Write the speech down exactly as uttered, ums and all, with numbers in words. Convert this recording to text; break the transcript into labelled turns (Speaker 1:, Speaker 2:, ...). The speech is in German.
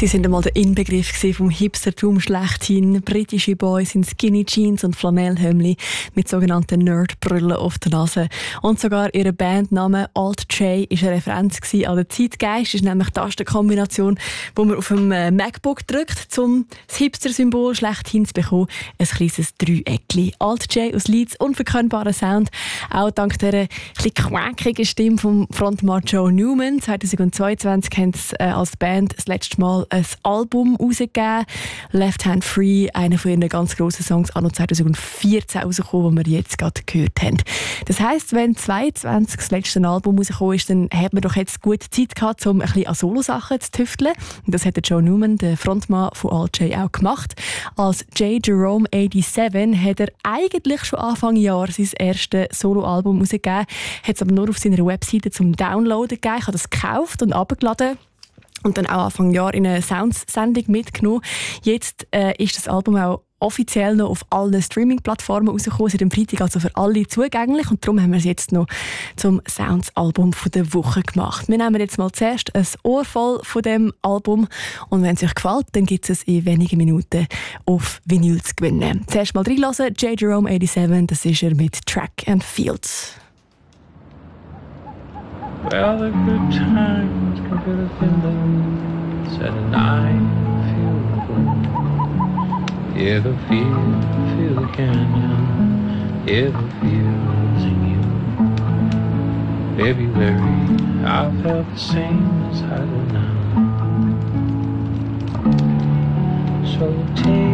Speaker 1: Sie sind einmal der Inbegriff vom Hipstertum schlechthin. Britische Boys in Skinny Jeans und Flanellhemdli mit sogenannten Nerdbrüllen auf der Nase. Und sogar ihr Bandname Alt J war eine Referenz an den Zeitgeist. Das ist nämlich die Tastenkombination, die man auf dem MacBook drückt, um das Hipster-Symbol schlechthin zu bekommen. Ein kleines Dreieckli. Alt J aus Leeds, unverkennbarer Sound. Auch dank dieser etwas quäkigen Stimme vom Frontmann Joe Newman. zweitausendzweiundzwanzig haben sie äh, als Band das letzte Mal ein Album rausgegeben. Left Hand Free, einer von ihren ganz grossen Songs, anno zweitausendvierzehn rausgekommen, den wir jetzt gerade gehört haben. Das heisst, wenn zweitausendzweiundzwanzig das letzte Album rausgekommen ist, dann hat man doch jetzt gute Zeit gehabt, um ein bisschen an Solo-Sachen zu tüfteln. Und das hat der Joe Newman, der Frontmann von Alt J, auch gemacht. Als J. Jerome siebenundachtzig hat er eigentlich schon Anfang Jahr sein erstes Solo-Album rausgegeben, hat es aber nur auf seiner Webseite zum Downloaden gegeben. Ich habe das gekauft und abgeladen. Und dann auch Anfang Jahr in eine Sounds-Sendung mitgenommen. Jetzt äh, ist das Album auch offiziell noch auf allen Streaming-Plattformen rausgekommen. Seit dem Freitag also für alle zugänglich. Und darum haben wir es jetzt noch zum Sounds-Album der Woche gemacht. Wir nehmen jetzt mal zuerst ein Ohr voll von dem Album. Und wenn es euch gefällt, dann gibt es in wenigen Minuten auf Vinyl zu gewinnen. Zuerst mal reinhören. J. Jerome siebenundachtzig, das ist er mit Track and Fields.
Speaker 2: Well, the good times can be the feelings and I feel the gloom. Yeah, the feel, feel the canyon. Yeah, the feels in you. February, I felt the same as I do now. So take